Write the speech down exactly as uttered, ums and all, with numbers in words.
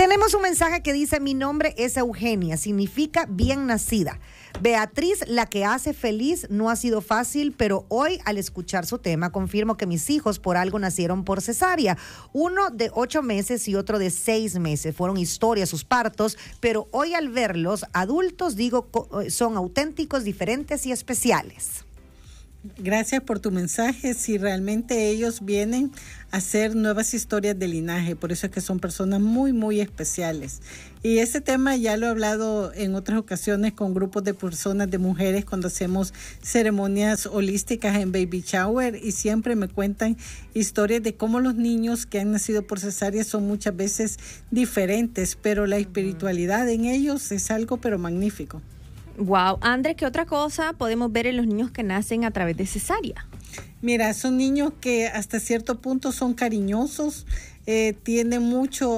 Tenemos un mensaje que dice: mi nombre es Eugenia, significa bien nacida. Beatriz, la que hace feliz, no ha sido fácil, pero hoy al escuchar su tema confirmo que mis hijos por algo nacieron por cesárea. Uno de ocho meses y otro de seis meses. Fueron historias sus partos, pero hoy al verlos adultos digo son auténticos, diferentes y especiales. Gracias por tu mensaje. Si realmente ellos vienen a hacer nuevas historias de linaje, por eso es que son personas muy, muy especiales. Y ese tema ya lo he hablado en otras ocasiones con grupos de personas, de mujeres, cuando hacemos ceremonias holísticas en baby shower, y siempre me cuentan historias de cómo los niños que han nacido por cesárea son muchas veces diferentes, pero la espiritualidad en ellos es algo pero magnífico. Wow, André, ¿qué otra cosa podemos ver en los niños que nacen a través de cesárea? Mira, son niños que hasta cierto punto son cariñosos, eh, tienen mucho